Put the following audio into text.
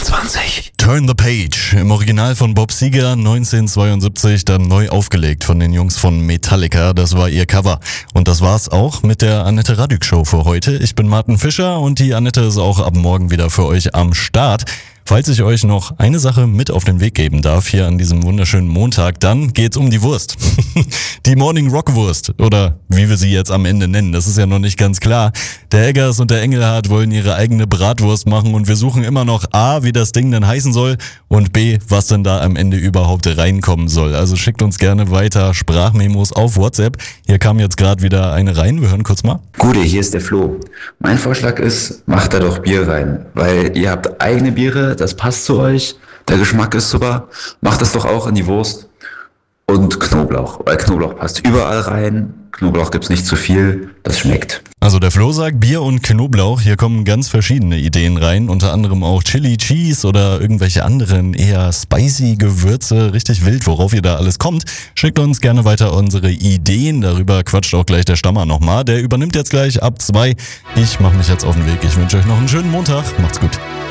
23. Turn the Page, im Original von Bob Seger, 1972, dann neu aufgelegt von den Jungs von Metallica. Das war ihr Cover. Und das war's auch mit der Annette Radück Show für heute. Ich bin Martin Fischer und die Annette ist auch ab morgen wieder für euch am Start. Falls ich euch noch eine Sache mit auf den Weg geben darf, hier an diesem wunderschönen Montag, dann geht's um die Wurst. Die Morning Rock Wurst, oder wie wir sie jetzt am Ende nennen, das ist ja noch nicht ganz klar. Der Eggers und der Engelhardt wollen ihre eigene Bratwurst machen und wir suchen immer noch A, wie das Ding denn heißen soll und B, was denn da am Ende überhaupt reinkommen soll. Also schickt uns gerne weiter Sprachmemos auf WhatsApp. Hier kam jetzt gerade wieder eine rein, wir hören kurz mal. Gute, hier ist der Flo. Mein Vorschlag ist, macht da doch Bier rein, weil ihr habt eigene Biere, das passt zu euch, der Geschmack ist super. Macht das doch auch in die Wurst. Und Knoblauch, weil Knoblauch passt überall rein. Knoblauch gibt's nicht zu viel, das schmeckt. Also der Flo sagt Bier und Knoblauch, hier kommen ganz verschiedene Ideen rein, unter anderem auch Chili Cheese oder irgendwelche anderen eher spicy Gewürze, richtig wild, worauf ihr da alles kommt. Schickt uns gerne weiter unsere Ideen, darüber quatscht auch gleich der Stammer nochmal, der übernimmt jetzt gleich ab 2. Ich mache mich jetzt auf den Weg, ich wünsche euch noch einen schönen Montag, macht's gut.